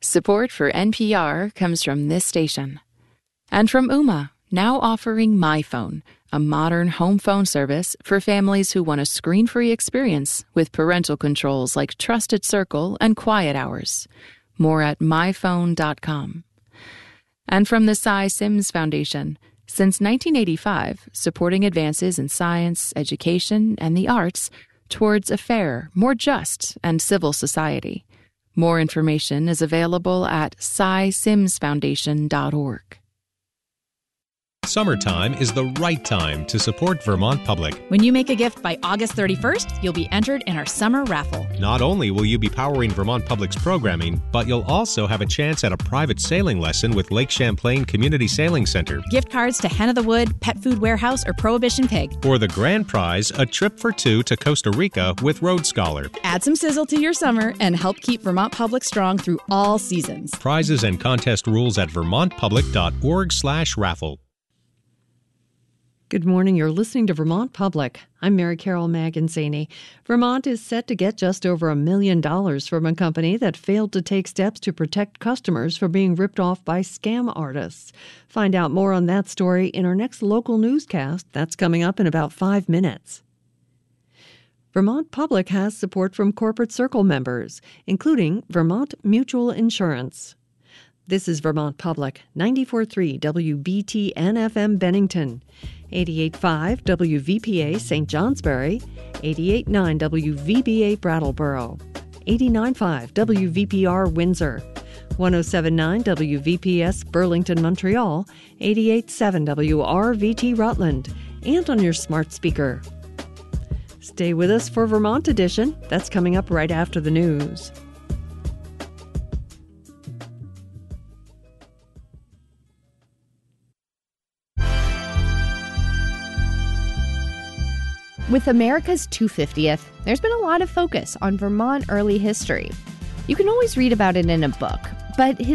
Support for NPR comes from this station. And from Ooma, now offering MyPhone, a modern home phone service for families who want a screen-free experience with parental controls like Trusted Circle and Quiet Hours. More at myphone.com. And from the Cy Sims Foundation, since 1985, supporting advances in science, education, and the arts towards a fair, more just, and civil society. More information is available at cysimsfoundation.org. Summertime is the right time to support Vermont Public. When you make a gift by August 31st, you'll be entered in our summer raffle. Not only will you be powering Vermont Public's programming, but you'll also have a chance at a private sailing lesson with Lake Champlain Community Sailing Center. Gift cards to Hen of the Wood, Pet Food Warehouse, or Prohibition Pig. For the grand prize, a trip for two to Costa Rica with Road Scholar. Add some sizzle to your summer and help keep Vermont Public strong through all seasons. Prizes and contest rules at vermontpublic.org/raffle. Good morning. You're listening to Vermont Public. I'm Mary Carol Maganzini. Vermont is set to get just over $1 million from a company that failed to take steps to protect customers from being ripped off by scam artists. Find out more on that story in our next local newscast. That's coming up in about 5 minutes. Vermont Public has support from Corporate Circle members, including Vermont Mutual Insurance. This is Vermont Public, 94.3 WBTN-FM Bennington, 88.5 WVPA St. Johnsbury, 88.9 WVBA Brattleboro, 89.5 WVPR Windsor, 107.9 WVPS Burlington, Montreal, 88.7 WRVT Rutland, and on your smart speaker. Stay with us for Vermont Edition. That's coming up right after the news. With America's 250th, there's been a lot of focus on Vermont early history. You can always read about it in a book, but